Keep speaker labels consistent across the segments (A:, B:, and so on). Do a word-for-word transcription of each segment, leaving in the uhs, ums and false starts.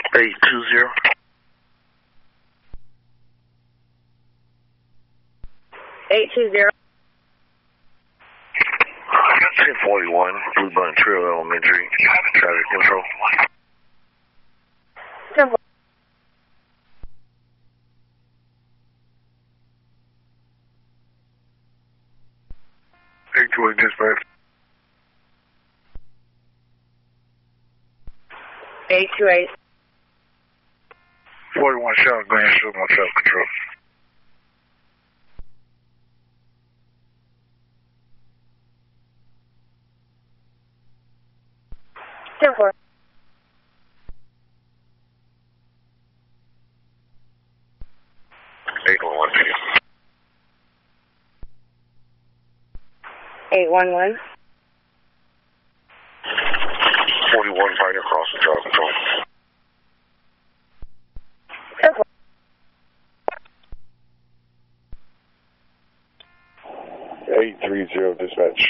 A: eight two zero.
B: eight two zero.
A: ten forty-one, Blue Bunny Trail Elementary, traffic control.
B: ten forty.
A: eight two eight dispatch.
B: eight two eight.
A: forty-one South Grand Street, on traffic control.
B: ten four.
A: eight one one.
B: eight one one.
A: forty-one Pioneer Crossing, traffic control.
B: ten four.
A: eight three zero dispatch.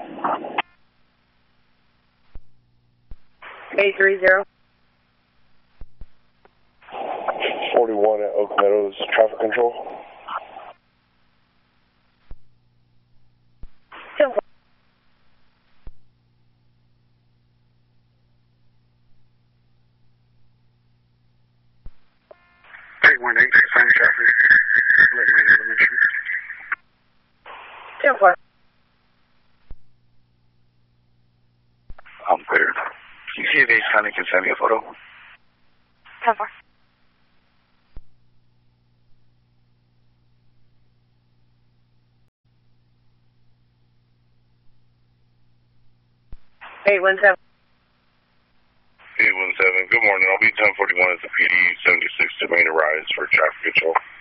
B: eight three zero.
A: forty-one at Oak Meadows, traffic control.
B: ten four.
A: eight one eight, same traffic. Lakeland Elementary.
B: ten four.
A: I'm clear. Can you see if Ace County can send me a photo?
B: ten four. eight one seven.
A: eight one seven, good morning. I'll be ten forty-one at the P D seventy-six to main rise for traffic control.